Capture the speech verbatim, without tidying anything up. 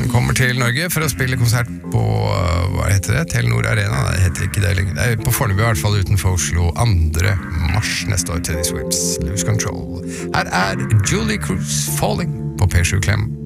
kommer til Norge for å spille konsert på, hva heter det, Telenor Arena, det heter ikke det lenger, det er på Fornebu i hvert fall utenfor Oslo, andre mars neste år til Teddy Swims, Lose Control. Her er Julie Cruz Falling på P sju Klem.